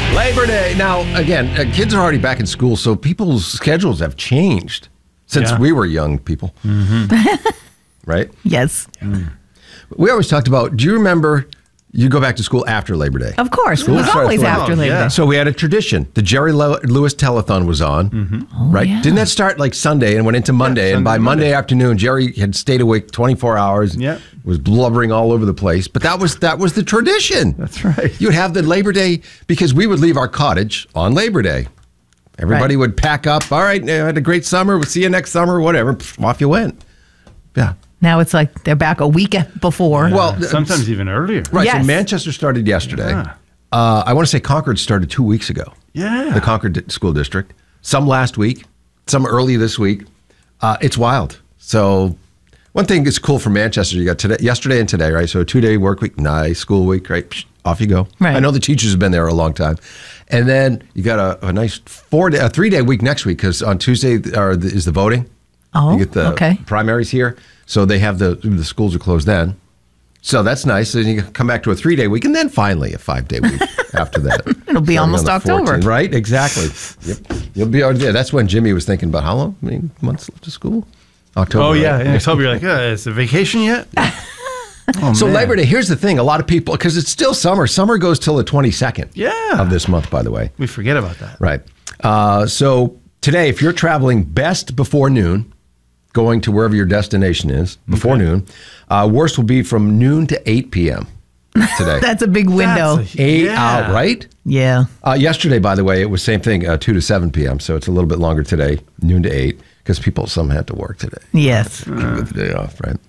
Labor Day. Now, again, kids are already back in school, so people's schedules have changed since we were young people. Right? Yes. We always talked about, do you remember you go back to school after Labor Day? Of course. It was always after Labor Day. So we had a tradition. The Jerry Lewis Telethon was on, right? Yeah. Didn't that start like Sunday and went into Monday? And by Monday afternoon, Jerry had stayed awake 24 hours. Was blubbering all over the place. But that was the tradition. That's right. You'd have the Labor Day, because we would leave our cottage on Labor Day. Everybody would pack up. All right, I had a great summer. We'll see you next summer, whatever. Off you went. Yeah. Now it's like they're back a week before. Well, sometimes even earlier. Right. So Manchester started yesterday. I want to say Concord started 2 weeks ago. Yeah. The Concord School District. Some last week, some early this week. It's wild. So one thing that's cool for Manchester, you got yesterday and today, right? So a 2-day work week, nice school week, right? Psh, off you go. Right. I know the teachers have been there a long time. And then you got a nice 3-day week next week, because on Tuesday is the voting. Oh, you get the primaries here. So they have the schools are closed then. So that's nice. And you come back to a 3-day week, and then finally a 5-day week after that. It'll be almost October. 14th, right? Exactly. Yep. You'll be out there. That's when Jimmy was thinking about how long? I mean, months left to school? October. Oh, yeah. Right? In October, you're like, is it vacation yet? So Labor Day, here's the thing. A lot of people, because it's still summer. Summer goes till the 22nd of this month, by the way. We forget about that. Right. So today, if you're traveling best before noon, going to wherever your destination is before noon, worst will be from noon to 8 p.m. today. That's a big window. 8 out, right? Yeah. Yesterday, by the way, it was same thing, 2 to 7 p.m. So it's a little bit longer today, noon to 8, because some had to work today. Yes. With the day off, right?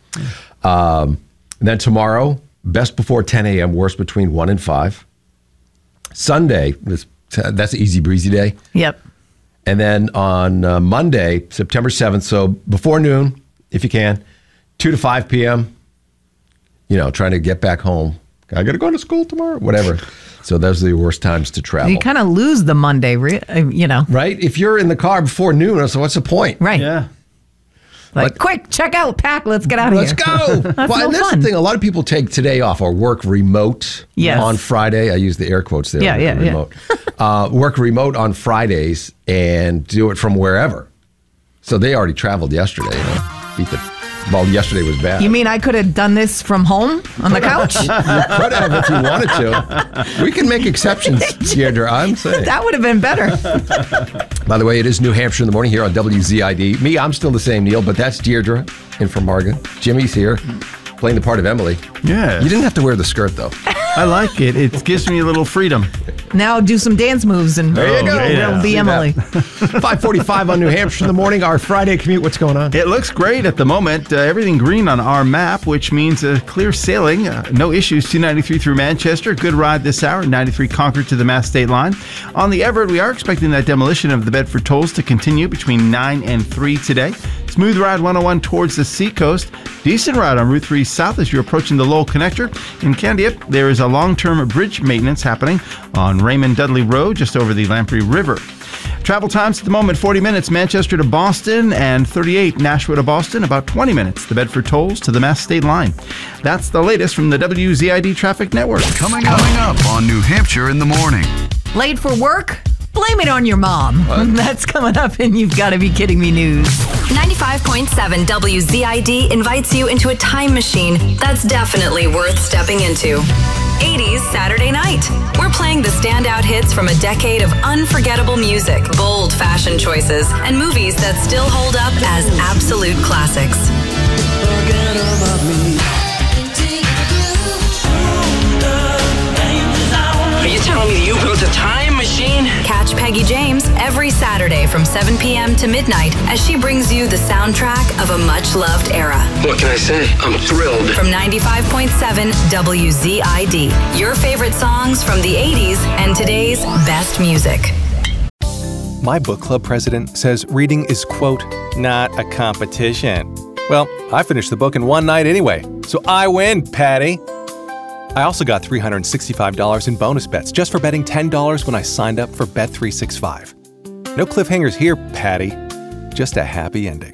And then tomorrow, best before 10 a.m., worst between 1 and 5. Sunday, that's an easy breezy day. Yep. And then on Monday, September 7th, so before noon, if you can, 2 to 5 p.m., trying to get back home. I got to go to school tomorrow, whatever. So those are the worst times to travel. You kind of lose the Monday, Right? If you're in the car before noon, so what's the point? Right. Yeah. Quick, check out, pack, let's get out of here. Let's go. That's and that's the thing. A lot of people take today off or work remote on Friday. I use the air quotes there. Remote. Work remote on Fridays and do it from wherever. So they already traveled yesterday. Yesterday was bad. You mean I could have done this from home on the couch? You could have if you wanted to. We can make exceptions, Deirdre, I'm saying. That would have been better. By the way, it is New Hampshire in the morning here on WZID. Me, I'm still the same, Neil, but that's Deirdre in from Margin. Jimmy's here, playing the part of Emily. Yeah. You didn't have to wear the skirt, though. I like it. It gives me a little freedom. Now do some dance moves and there you go. It'll be Emily. 5:45 on New Hampshire in the morning. Our Friday commute. What's going on? It looks great at the moment. Everything green on our map, which means clear sailing. No issues. 293 through Manchester. Good ride this hour. 93 Concord to the Mass State line. On the Everett, we are expecting that demolition of the Bedford tolls to continue between 9 and 3 today. Smooth ride 101 towards the seacoast. Decent ride on Route 3 south as you're approaching the Lowell Connector. In Candiac, there is a long-term bridge maintenance happening on Raymond Dudley Road just over the Lamprey River. Travel times at the moment, 40 minutes Manchester to Boston and 38 Nashua to Boston, about 20 minutes the Bedford tolls to the Mass State line. That's the latest from the WZID Traffic Network. Coming up on New Hampshire in the morning. Late for work? Blame it on your mom. That's coming up in You've Got to Be Kidding Me News. 95.7 WZID invites you into a time machine that's definitely worth stepping into. 80s Saturday night. We're playing the standout hits from a decade of unforgettable music, bold fashion choices, and movies that still hold up as absolute classics. Are you telling me you built a time machine? Catch Peggy James every Saturday from 7 p.m. to midnight as she brings you the soundtrack of a much-loved era. What can I say? I'm thrilled. From 95.7 WZID, your favorite songs from the 80s and today's best music. My book club president says reading is, quote, not a competition. Well, I finished the book in one night anyway, so I win, Patty. I also got $365 in bonus bets just for betting $10 when I signed up for Bet365. No cliffhangers here, Patty. Just a happy ending.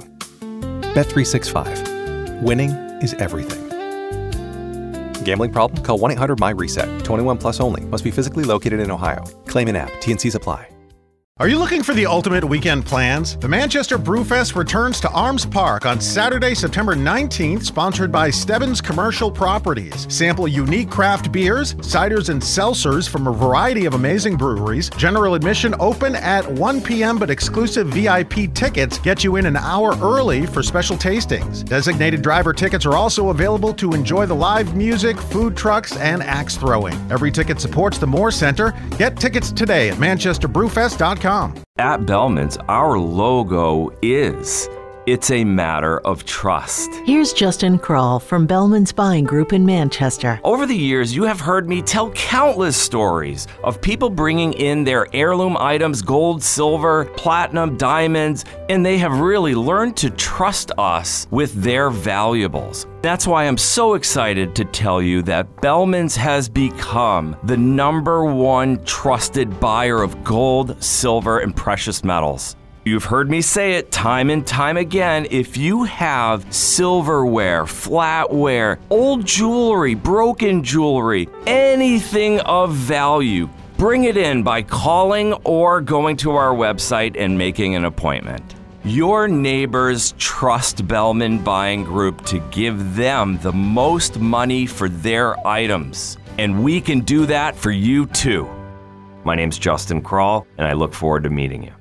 Bet365. Winning is everything. Gambling problem? Call 1-800-MY-RESET. 21 plus only. Must be physically located in Ohio. Claim Claim and app. T&Cs apply. Are you looking for the ultimate weekend plans? The Manchester Brewfest returns to Arms Park on Saturday, September 19th, sponsored by Stebbins Commercial Properties. Sample unique craft beers, ciders, and seltzers from a variety of amazing breweries. General admission open at 1 p.m., but exclusive VIP tickets get you in an hour early for special tastings. Designated driver tickets are also available to enjoy the live music, food trucks, and axe throwing. Every ticket supports the Moore Center. Get tickets today at manchesterbrewfest.com. At Bellman's, our logo is, it's a matter of trust. Here's Justin Kroll from Bellman's Buying Group in Manchester. Over the years, you have heard me tell countless stories of people bringing in their heirloom items, gold, silver, platinum, diamonds, and they have really learned to trust us with their valuables. That's why I'm so excited to tell you that Bellman's has become the #1 trusted buyer of gold, silver, and precious metals. You've heard me say it time and time again. If you have silverware, flatware, old jewelry, broken jewelry, anything of value, bring it in by calling or going to our website and making an appointment. Your neighbors trust Bellman Buying Group to give them the most money for their items, and we can do that for you too. My name's Justin Kroll, and I look forward to meeting you.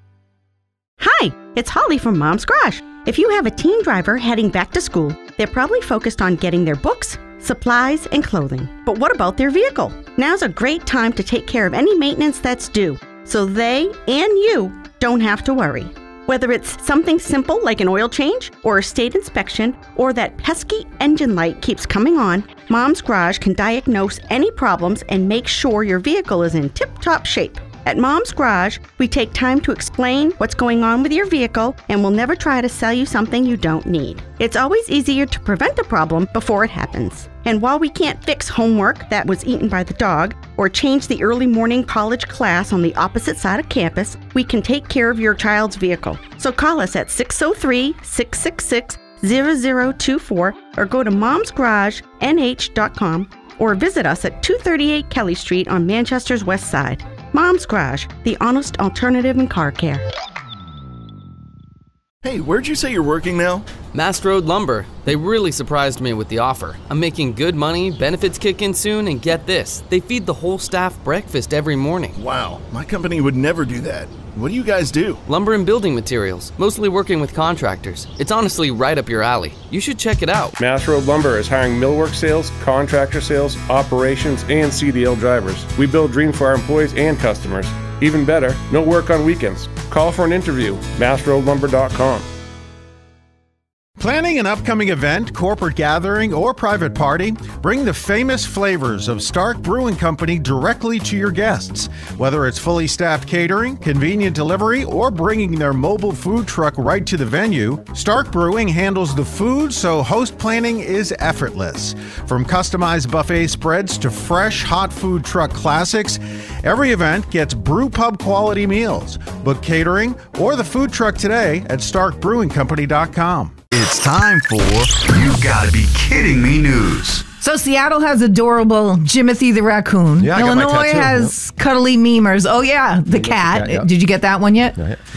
Hi, it's Holly from Mom's Garage. If you have a teen driver heading back to school, they're probably focused on getting their books, supplies, and clothing. But what about their vehicle? Now's a great time to take care of any maintenance that's due, so they and you don't have to worry. Whether it's something simple like an oil change or a state inspection, or that pesky engine light keeps coming on, Mom's Garage can diagnose any problems and make sure your vehicle is in tip-top shape. At Mom's Garage, we take time to explain what's going on with your vehicle, and we'll never try to sell you something you don't need. It's always easier to prevent a problem before it happens. And while we can't fix homework that was eaten by the dog, or change the early morning college class on the opposite side of campus, we can take care of your child's vehicle. So call us at 603-666-0024 or go to momsgaragenh.com or visit us at 238 Kelly Street on Manchester's West Side. Mom's Garage, the honest alternative in car care. Hey, where'd you say you're working now? Mast Road Lumber. They really surprised me with the offer. I'm making good money, benefits kick in soon, and get this, they feed the whole staff breakfast every morning. Wow, my company would never do that. What do you guys do? Lumber and building materials, mostly working with contractors. It's honestly right up your alley. You should check it out. Mast Road Lumber is hiring millwork sales, contractor sales, operations, and CDL drivers. We build dreams for our employees and customers. Even better, no work on weekends. Call for an interview, mastroadlumber.com. Planning an upcoming event, corporate gathering, or private party? Bring the famous flavors of Stark Brewing Company directly to your guests. Whether it's fully staffed catering, convenient delivery, or bringing their mobile food truck right to the venue, Stark Brewing handles the food, so host planning is effortless. From customized buffet spreads to fresh, hot food truck classics, every event gets brew pub quality meals. Book catering or the food truck today at starkbrewingcompany.com. It's time for You Gotta Be Kidding Me news. So Seattle has adorable Jimothy the raccoon. Yeah, Illinois has cuddly memers. Oh yeah, the cat. cat, yeah. Did you get that one yet?